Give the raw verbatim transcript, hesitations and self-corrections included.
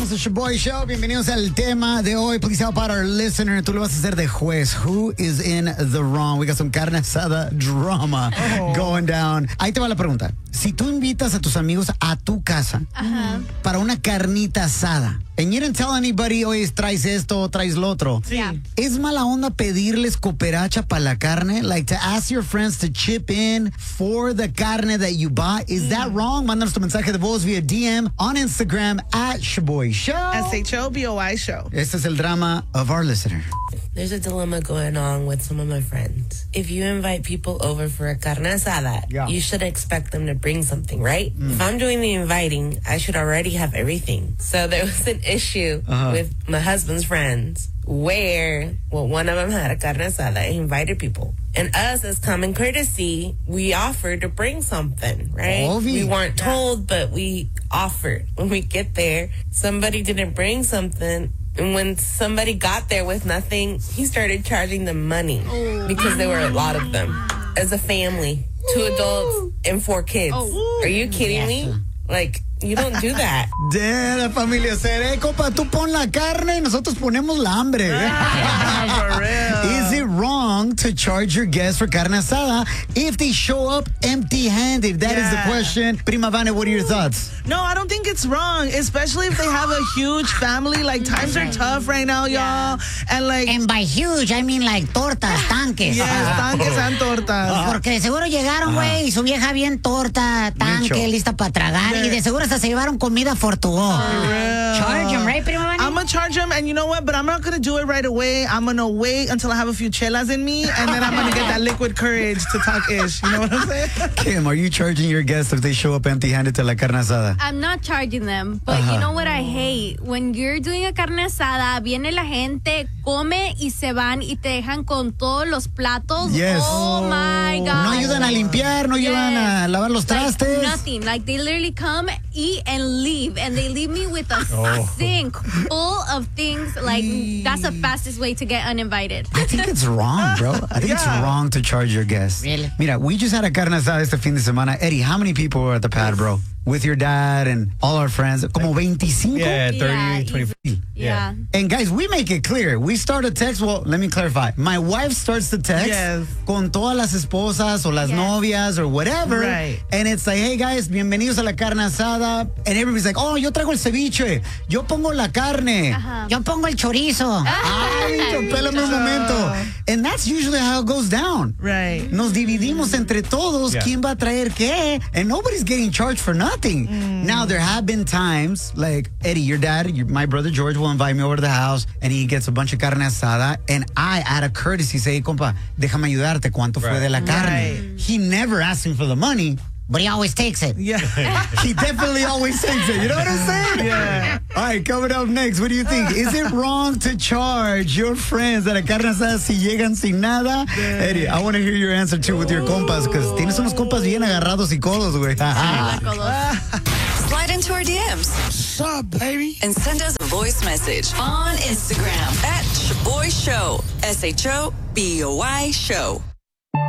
Somos el Shaboy Show. Bienvenidos al tema de hoy. Please help out our listener. Tú lo vas a hacer de juez. Who is in the wrong? We got some carne asada drama oh. going down. Ahí te va la pregunta. Si tú invitas a tus amigos a tu casa uh-huh. para una carnita asada, and you didn't tell anybody, oye, traes esto, traes lo otro. Sí. ¿Es mala onda pedirles cooperacha para la carne? Like to ask your friends to chip in for the carne that you bought? Is mm. that wrong? Mándanos tu mensaje de voz via D M on Instagram at Shaboy Show. S H O B O I Show. Este es el drama of our listener. There's a dilemma going on with some of my friends. If you invite people over for a carne asada, yeah. you should expect them to bring something, right? Mm. If I'm doing the inviting, I should already have everything. So there was an issue uh-huh. with my husband's friends where, well, one of them had a carne asada and invited people. And us, as common courtesy, we offered to bring something, right? Obvi. We weren't told, but we offered. When we get there, somebody didn't bring something. And when somebody got there with nothing, he started charging them money oh. because there were a lot of them. As a family, two adults and four kids. Oh. Are you kidding yes. me? Like, you don't do that. De la familia Cere, compa, tú pon la carne y nosotros ponemos la hambre. For real. Is it wrong to charge your guests for carne asada if they show up empty-handed? That yeah. is the question. Prima Vane, what are your thoughts? No, I don't think it's wrong, especially if they have a huge family. Like, times are tough right now, y'all. And like, and by huge, I mean like tortas, tanques. Yes, tanques and tortas. Porque de seguro llegaron, güey, y su vieja bien torta, tanque, Micho. lista para tragar. Yeah. Y de seguro hasta se llevaron comida Fortugó. Charge them, right, Prima Vane? I'm going to charge them, and you know what? But I'm not going to do it right away. I'm going to wait until I have a few chelas in me, and then I'm going to get that liquid courage to talk ish. You know what I'm saying? Kim, are you charging your guests if they show up empty-handed to la carne asada? I'm not charging them, but uh-huh. you know what I hate? When you're doing a carne asada, viene la gente, come y se van y te dejan con todos los platos. Yes. Oh, my God. No ayudan a limpiar, no yes. ayudan a lavar los trastes. Like nothing. Like, they literally come, eat, and leave. And they leave me with a oh. sink full of things. Like, that's the fastest way to get uninvited. I think it's wrong, bro. I think yeah. it's wrong to charge your guests. Really? Mira, we just had a carne asada este fin de semana. Eddie, how many people were at the pad, bro? With your dad and all our friends, como veinticinco? Yeah, thirty, yeah, twenty-five. Yeah. yeah. And guys, we make it clear. We start a text. Well, let me clarify. My wife starts the text yes. con todas las esposas o las yes. novias or whatever. Right. And it's like, hey guys, bienvenidos a la carne asada. And everybody's like, oh, yo traigo el ceviche. Yo pongo la carne. Uh-huh. Yo pongo el chorizo. Ay, yo pélame un momento. And that's usually how it goes down. Right. Nos dividimos entre todos yeah. quién va a traer qué. And nobody's getting charged for nothing. Mm. Now, there have been times, like, Eddie, your dad, your, my brother George will invite me over to the house, and he gets a bunch of carne asada, and I, out of courtessy, say, compa, déjame ayudarte, ¿cuánto right. fue de la carne? Right. He never asks him for the money, but he always takes it. Yeah. He definitely always takes it. You know what I'm saying? Yeah. All right, coming up next, what do you think? Is it wrong to charge your friends at a carne asada si llegan sin nada? Yeah. Eddie, I want to hear your answer, too, with your compas, because tienes unos compas bien agarrados y codos, güey. Slide into our D Ms. What's up, baby? And send us a voice message on Instagram at Shaboy Show. S H O B O Y Show.